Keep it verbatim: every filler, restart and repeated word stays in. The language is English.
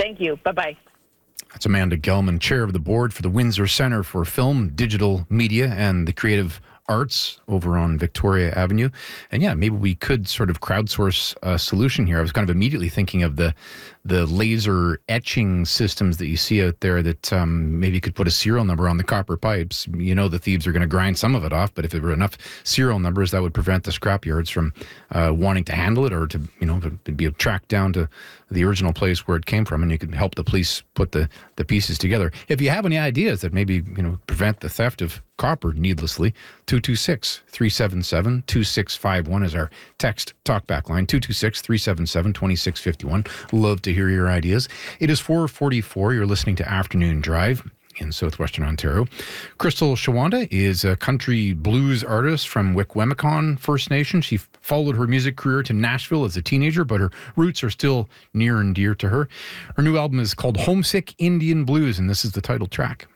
Thank you. Bye-bye. That's Amanda Gelman, chair of the board for the Windsor Centre for Film, Digital Media, and the Creative Arts over on Victoria Avenue. And yeah, maybe we could sort of crowdsource a solution here. I was kind of immediately thinking of the the laser etching systems that you see out there that um, maybe you could put a serial number on the copper pipes. You know the thieves are going to grind some of it off, but if there were enough serial numbers, that would prevent the scrapyards from uh, wanting to handle it or to, you know, to be tracked down to the original place where it came from, and you could help the police put the, the pieces together. If you have any ideas that maybe, you know, prevent the theft of copper needlessly, two two six, three seven seven, two six five one is our text talkback line, two two six, three seven seven, two six five one. Love to hear your ideas. It is four forty-four. You're listening to Afternoon Drive in southwestern Ontario. Crystal Shawanda is a country blues artist from Wikwemicon First Nation. She followed her music career to Nashville as a teenager, but her roots are still near and dear to her. Her new album is called Homesick Indian Blues, and this is the title track.